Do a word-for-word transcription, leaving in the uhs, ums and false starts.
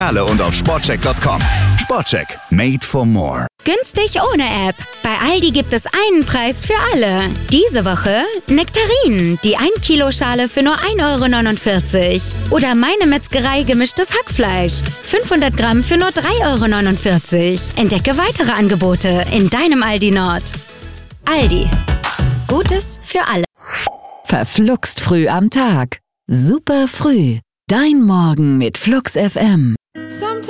Und auf sportcheck punkt com. Sportcheck, made for more. Günstig ohne App. Bei Aldi gibt es einen Preis für alle. Diese Woche Nektarinen, die ein Kilo Schale für nur ein Euro neunundvierzig. Oder Meine Metzgerei gemischtes Hackfleisch. fünfhundert Gramm für nur drei Euro neunundvierzig. Entdecke weitere Angebote in deinem Aldi Nord. Aldi. Gutes für alle. Verfluxt früh am Tag. Super früh. Dein Morgen mit Flux F M. Sometimes